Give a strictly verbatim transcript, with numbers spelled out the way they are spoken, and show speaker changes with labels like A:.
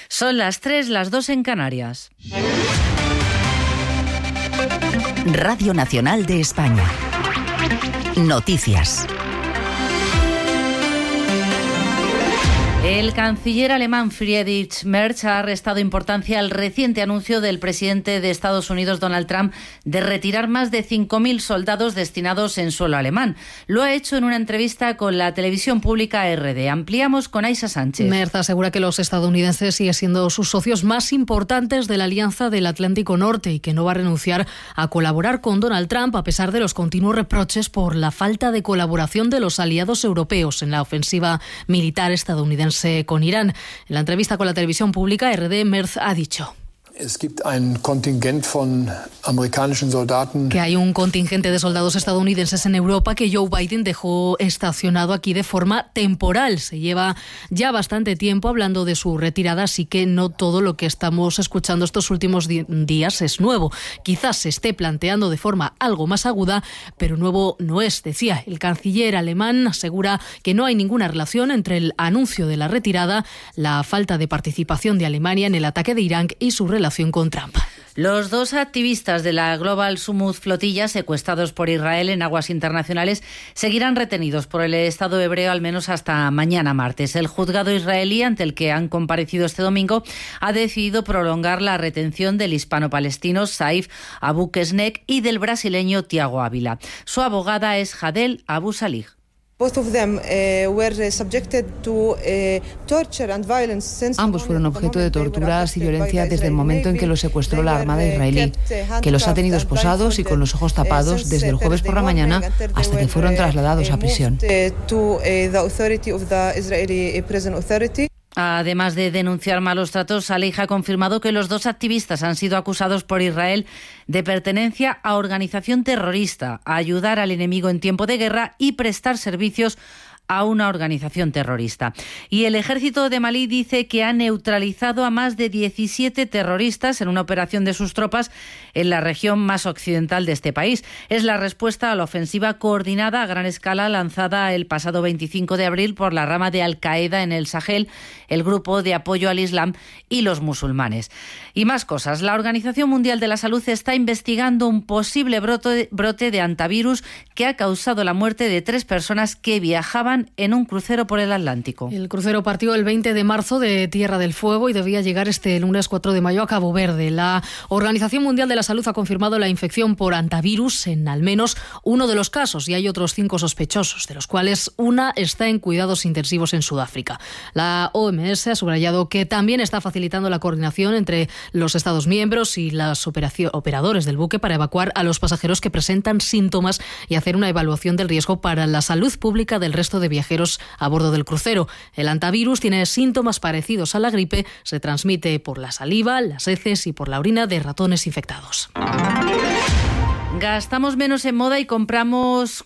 A: Son las tres, las dos en Canarias.
B: Radio Nacional de España. Noticias.
A: El canciller alemán Friedrich Merz ha restado importancia al reciente anuncio del presidente de Estados Unidos, Donald Trump, de retirar más de cinco mil soldados destinados en suelo alemán. Lo ha hecho en una entrevista con la televisión pública R D. Ampliamos con Aisa Sánchez.
C: Merz asegura que los estadounidenses siguen siendo sus socios más importantes de la Alianza del Atlántico Norte y que no va a renunciar a colaborar con Donald Trump a pesar de los continuos reproches por la falta de colaboración de los aliados europeos en la ofensiva militar estadounidense con Irán. En la entrevista con la televisión pública, R D, Merz ha dicho que hay un contingente de soldados estadounidenses en Europa que Joe Biden dejó estacionado aquí de forma temporal. Se lleva ya bastante tiempo hablando de su retirada, así que no todo lo que estamos escuchando estos últimos di- días es nuevo. Quizás se esté planteando de forma algo más aguda, pero nuevo no es, decía. El canciller alemán asegura que no hay ninguna relación entre el anuncio de la retirada, la falta de participación de Alemania en el ataque de Irán y su relación con Trump.
A: Los dos activistas de la Global Summit Flotilla, secuestrados por Israel en aguas internacionales, seguirán retenidos por el Estado hebreo al menos hasta mañana martes. El juzgado israelí, ante el que han comparecido este domingo, ha decidido prolongar la retención del hispano-palestino Saif Abu Kesnek y del brasileño Tiago Ávila. Su abogada es Hadel Abu Salih.
D: Ambos fueron objeto de torturas y violencia desde el momento en que los secuestró la Armada israelí, que los ha tenido esposados y con los ojos tapados desde el jueves por la mañana hasta que fueron trasladados a prisión.
A: Además de denunciar malos tratos, Salih ha confirmado que los dos activistas han sido acusados por Israel de pertenencia a organización terrorista, a ayudar al enemigo en tiempo de guerra y prestar servicios a una organización terrorista. Y el ejército de Malí dice que ha neutralizado a más de diecisiete terroristas en una operación de sus tropas en la región más occidental de este país. Es la respuesta a la ofensiva coordinada a gran escala lanzada el pasado veinticinco de abril por la rama de Al-Qaeda en el Sahel, el grupo de apoyo al Islam y los musulmanes. Y más cosas. La Organización Mundial de la Salud está investigando un posible brote, brote de hantavirus que ha causado la muerte de tres personas que viajaban en un crucero por el Atlántico.
C: El crucero partió el veinte de marzo de Tierra del Fuego y debía llegar este lunes cuatro de mayo a Cabo Verde. La Organización Mundial de la Salud ha confirmado la infección por hantavirus en al menos uno de los casos y hay otros cinco sospechosos, de los cuales una está en cuidados intensivos en Sudáfrica. La O M S ha subrayado que también está facilitando la coordinación entre los Estados miembros y los operadores del buque para evacuar a los pasajeros que presentan síntomas y hacer una evaluación del riesgo para la salud pública del resto de viajeros a bordo del crucero. El hantavirus tiene síntomas parecidos a la gripe, se transmite por la saliva, las heces y por la orina de ratones infectados.
A: Gastamos menos en moda y compramos